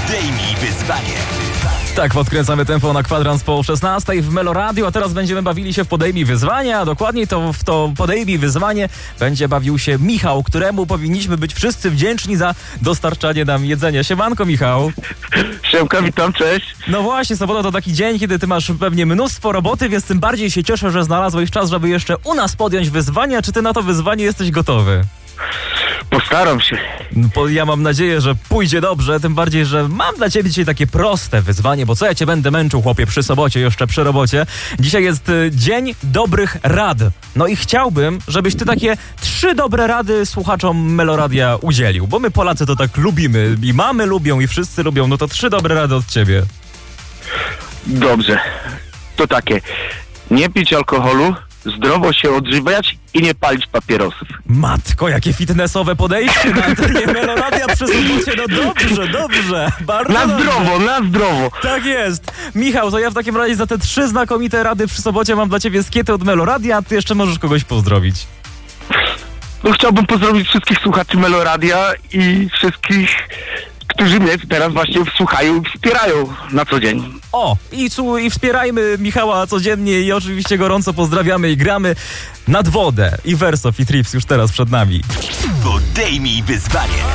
Podejmij wyzwanie. Tak, podkręcamy tempo na kwadrans po 16 w Meloradio, a teraz będziemy bawili się w Podejmij wyzwanie, a dokładniej to w to Podejmij wyzwanie będzie bawił się Michał, któremu powinniśmy być wszyscy wdzięczni za dostarczanie nam jedzenia. Siemanko, Michał. Siemka, witam, cześć. No właśnie, sobota to taki dzień, kiedy ty masz pewnie mnóstwo roboty, więc tym bardziej się cieszę, że znalazłeś czas, żeby jeszcze u nas podjąć wyzwanie. Czy ty na to wyzwanie jesteś gotowy? Postaram się. Ja mam nadzieję, że pójdzie dobrze, tym bardziej, że mam dla ciebie dzisiaj takie proste wyzwanie, bo co ja cię będę męczył, chłopie, przy sobocie, jeszcze przy robocie. Dzisiaj jest Dzień Dobrych Rad. No i chciałbym, żebyś ty takie 3 dobre rady słuchaczom Meloradia udzielił, bo my Polacy to tak lubimy i mamy lubią i wszyscy lubią, no to 3 dobre rady od ciebie. Dobrze. To takie. Nie pić alkoholu, zdrowo się odżywiać i nie palić papierosów. Matko, jakie fitnessowe podejście na antenie Meloradia przy sobocie. No dobrze, bardzo Na dobrze. zdrowo. Tak jest. Michał, to ja w takim razie za te 3 znakomite rady przy sobocie mam dla ciebie skiety od Meloradia, a ty jeszcze możesz kogoś pozdrowić. No, chciałbym pozdrowić wszystkich słuchaczy Meloradia i wszystkich, którzy mnie teraz właśnie słuchają i wspierają na co dzień. O, i wspierajmy Michała codziennie i oczywiście gorąco pozdrawiamy i gramy nad wodę. I Wersow i Trips już teraz przed nami. Podejmij wyzwanie.